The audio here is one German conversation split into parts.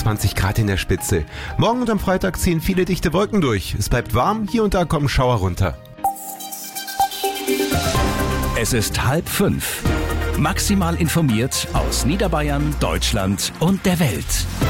28 Grad in der Spitze. Morgen und am Freitag ziehen viele dichte Wolken durch. Es bleibt warm, hier und da kommen Schauer runter. Es ist 4:30. Maximal informiert aus Niederbayern, Deutschland und der Welt.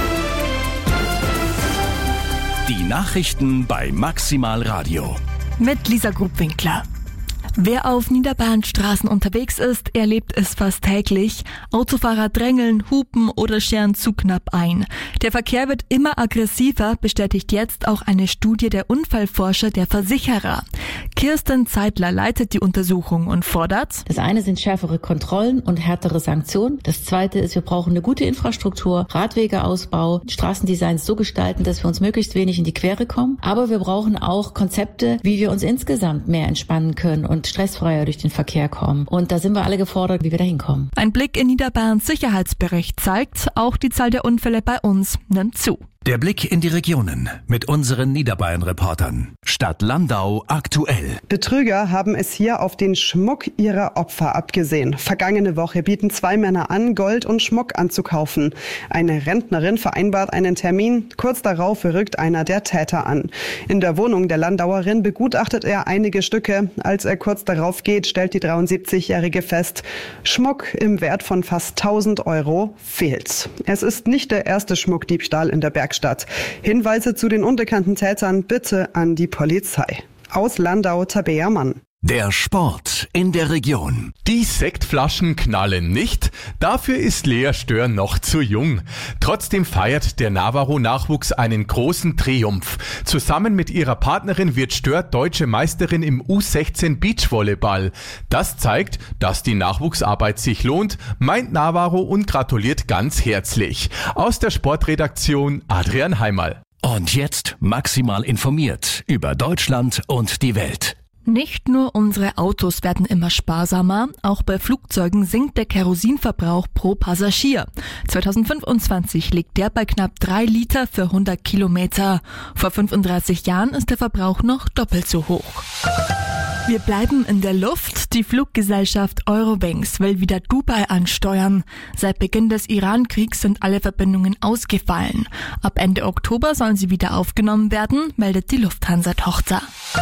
Die Nachrichten bei Maximal Radio. Mit Lisa Grubwinkler. Wer auf Niederbayerns Straßen unterwegs ist, erlebt es fast täglich. Autofahrer drängeln, hupen oder scheren zu knapp ein. Der Verkehr wird immer aggressiver, bestätigt jetzt auch eine Studie der Unfallforscher der Versicherer. Kirsten Zeitler leitet die Untersuchung und fordert: Das eine sind schärfere Kontrollen und härtere Sanktionen. Das zweite ist, wir brauchen eine gute Infrastruktur, Radwegeausbau, Straßendesigns so gestalten, dass wir uns möglichst wenig in die Quere kommen. Aber wir brauchen auch Konzepte, wie wir uns insgesamt mehr entspannen können und stressfreier durch den Verkehr kommen. Und da sind wir alle gefordert, wie wir da hinkommen. Ein Blick in Niederbayerns Sicherheitsbericht zeigt, auch die Zahl der Unfälle bei uns nimmt zu. Der Blick in die Regionen mit unseren Niederbayern-Reportern. Stadt Landau aktuell. Betrüger haben es hier auf den Schmuck ihrer Opfer abgesehen. Vergangene Woche bieten 2 Männer an, Gold und Schmuck anzukaufen. Eine Rentnerin vereinbart einen Termin. Kurz darauf rückt einer der Täter an. In der Wohnung der Landauerin begutachtet er einige Stücke. Als er kurz darauf geht, stellt die 73-Jährige fest, Schmuck im Wert von fast 1.000 € fehlt. Es ist nicht der erste Schmuckdiebstahl in der Bergstadt. Hinweise zu den unbekannten Tätern bitte an die Polizei. Aus Landau, Tabea Mann. Der Sport in der Region. Die Sektflaschen knallen nicht, dafür ist Lea Stör noch zu jung. Trotzdem feiert der Navarro-Nachwuchs einen großen Triumph. Zusammen mit ihrer Partnerin wird Stör deutsche Meisterin im U16 Beachvolleyball. Das zeigt, dass die Nachwuchsarbeit sich lohnt, meint Navarro und gratuliert ganz herzlich. Aus der Sportredaktion Adrian Heimal. Und jetzt maximal informiert über Deutschland und die Welt. Nicht nur unsere Autos werden immer sparsamer, auch bei Flugzeugen sinkt der Kerosinverbrauch pro Passagier. 2025 liegt der bei knapp 3 Liter für 100 Kilometer. Vor 35 Jahren ist der Verbrauch noch doppelt so hoch. Wir bleiben in der Luft. Die Fluggesellschaft Eurowings will wieder Dubai ansteuern. Seit Beginn des Iran-Kriegs sind alle Verbindungen ausgefallen. Ab Ende Oktober sollen sie wieder aufgenommen werden, meldet die Lufthansa-Tochter.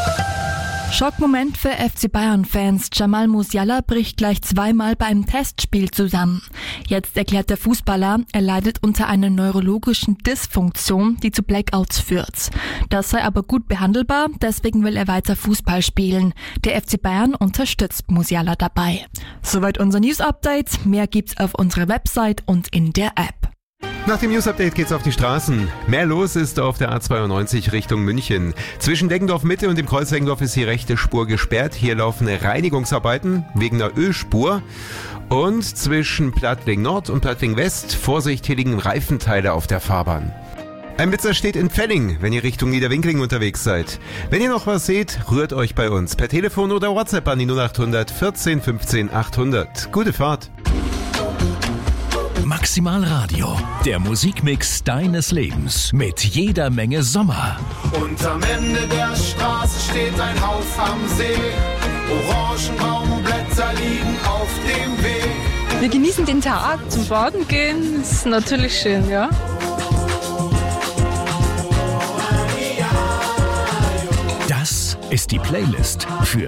Schockmoment für FC Bayern-Fans. Jamal Musiala bricht gleich 2-mal beim Testspiel zusammen. Jetzt erklärt der Fußballer, er leidet unter einer neurologischen Dysfunktion, die zu Blackouts führt. Das sei aber gut behandelbar, deswegen will er weiter Fußball spielen. Der FC Bayern unterstützt Musiala dabei. Soweit unser News-Update. Mehr gibt's auf unserer Website und in der App. Nach dem News-Update geht's auf die Straßen. Mehr los ist auf der A92 Richtung München. Zwischen Deggendorf Mitte und dem Kreuz Deggendorf ist die rechte Spur gesperrt. Hier laufen Reinigungsarbeiten wegen der Ölspur. Und zwischen Plattling Nord und Plattling West, Vorsicht, hier liegen Reifenteile auf der Fahrbahn. Ein Blitzer steht in Pfenning, wenn ihr Richtung Niederwinkling unterwegs seid. Wenn ihr noch was seht, rührt euch bei uns per Telefon oder WhatsApp an die 0800 14 15 800. Gute Fahrt. Maximal Radio, der Musikmix deines Lebens mit jeder Menge Sommer. Und am Ende der Straße steht ein Haus am See. Orangenbaumblätter liegen auf dem Weg. Wir genießen den Tag, zum Baden gehen, ist natürlich schön, ja. Das ist die Playlist für